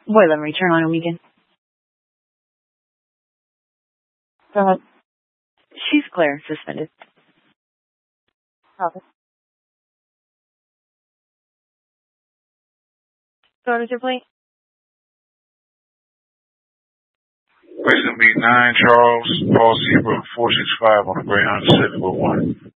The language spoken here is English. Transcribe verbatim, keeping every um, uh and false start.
Boiler return on a weekend. Go ahead. She's Claire, suspended. Copy. What is your plate? Place to be nine Charles Paul Seabrook four six five on the Greyhound seven one.